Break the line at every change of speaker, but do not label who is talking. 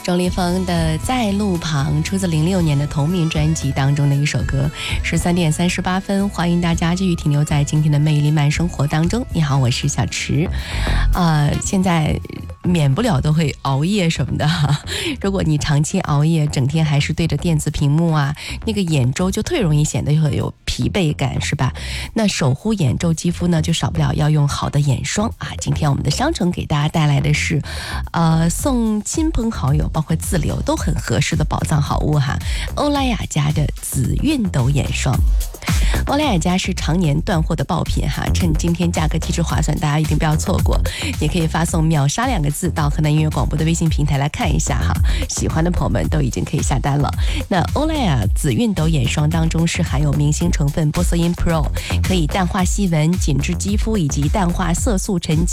周立峰的《在路旁》出自06年的同名专辑当中的一首歌。13点38分，欢迎大家继续停留在今天的魅力慢生活当中。你好，我是小池。现在免不了都会熬夜什么的哈。如果你长期熬夜，整天还是对着电子屏幕啊，那个眼周就特别容易显得会有疲惫感，是吧？那守护眼周肌肤呢，就少不了要用好的眼霜啊。今天我们的商城给大家带来的是，送亲朋好友，包括自留都很合适的宝藏好物哈。欧莱雅家的紫熨斗眼霜。欧莱雅家是常年断货的爆品哈，趁今天价格极致划算，大家一定不要错过。也可以发送秒杀2个字到河南音乐广播的微信平台来看一下哈，喜欢的朋友们都已经可以下单了。那欧莱雅紫熨斗眼霜当中是含有明星成分玻色因 Pro， 可以淡化细纹、紧致肌肤以及淡化色素沉积